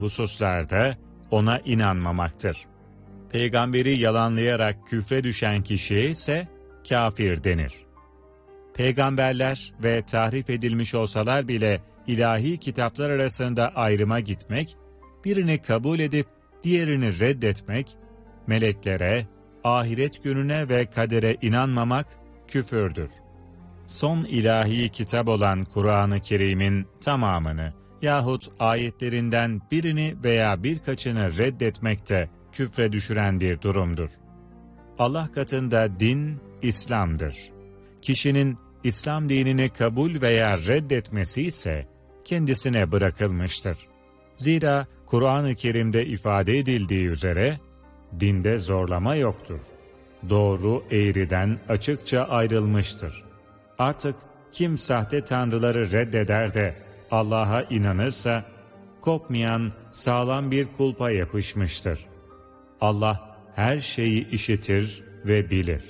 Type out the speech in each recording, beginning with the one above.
hususlarda ona inanmamaktır. Peygamberi yalanlayarak küfre düşen kişiye ise kafir denir. Peygamberler ve tahrif edilmiş olsalar bile ilahi kitaplar arasında ayrıma gitmek, birini kabul edip diğerini reddetmek, meleklere, ahiret gününe ve kadere inanmamak küfürdür. Son ilahi kitap olan Kur'an-ı Kerim'in tamamını yahut ayetlerinden birini veya birkaçını reddetmek de küfre düşüren bir durumdur. Allah katında din, İslam'dır. Kişinin İslam dinini kabul veya reddetmesi ise kendisine bırakılmıştır. Zira Kur'an-ı Kerim'de ifade edildiği üzere, dinde zorlama yoktur. Doğru eğriden açıkça ayrılmıştır. Artık kim sahte tanrıları reddeder de Allah'a inanırsa, kopmayan sağlam bir kulpa yapışmıştır. Allah her şeyi işitir ve bilir.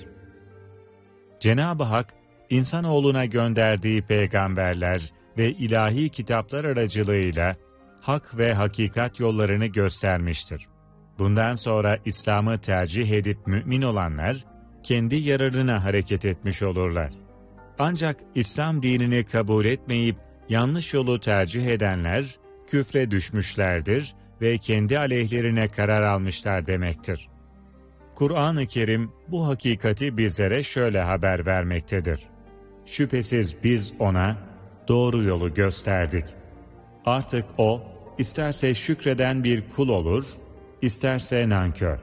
Cenab-ı Hak, insanoğluna gönderdiği peygamberler ve ilahi kitaplar aracılığıyla hak ve hakikat yollarını göstermiştir. Bundan sonra İslam'ı tercih edip mümin olanlar, kendi yararına hareket etmiş olurlar. Ancak İslam dinini kabul etmeyip yanlış yolu tercih edenler, küfre düşmüşlerdir ve kendi aleyhlerine karar almışlar demektir. Kur'an-ı Kerim bu hakikati bizlere şöyle haber vermektedir. Şüphesiz biz ona doğru yolu gösterdik. Artık o, isterse şükreden bir kul olur, isterse nankör.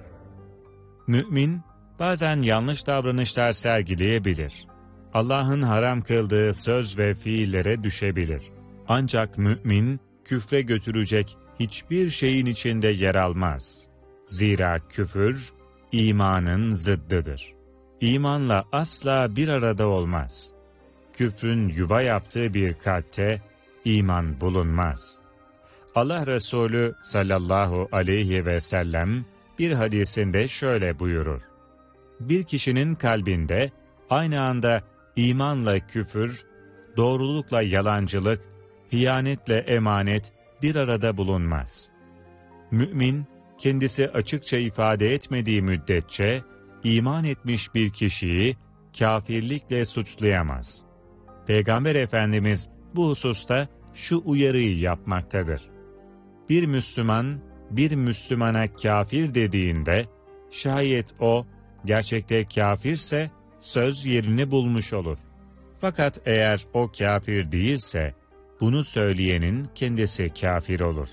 Mümin, bazen yanlış davranışlar sergileyebilir. Allah'ın haram kıldığı söz ve fiillere düşebilir. Ancak mümin, küfre götürecek hiçbir şeyin içinde yer almaz. Zira küfür, imanın zıddıdır. İmanla asla bir arada olmaz. Küfrün yuva yaptığı bir kalpte iman bulunmaz. Allah Resulü sallallahu aleyhi ve sellem bir hadisinde şöyle buyurur. Bir kişinin kalbinde aynı anda imanla küfür, doğrulukla yalancılık, hıyanetle emanet bir arada bulunmaz. Mümin, kendisi açıkça ifade etmediği müddetçe, iman etmiş bir kişiyi kâfirlikle suçlayamaz. Peygamber Efendimiz bu hususta şu uyarıyı yapmaktadır. Bir Müslüman, bir Müslümana kâfir dediğinde, şayet o gerçekte kâfirse söz yerini bulmuş olur. Fakat eğer o kâfir değilse, bunu söyleyenin kendisi kâfir olur.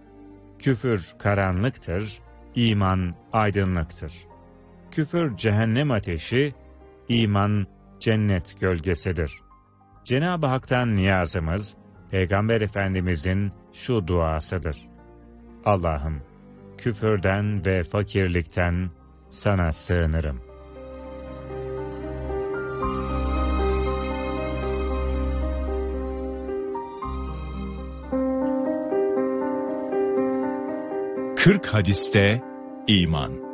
Küfür karanlıktır, iman aydınlıktır. Küfür cehennem ateşi, iman cennet gölgesidir. Cenab-ı Hak'tan niyazımız, Peygamber Efendimizin şu duasıdır. Allah'ım, küfürden ve fakirlikten sana sığınırım. Kırk hadiste iman.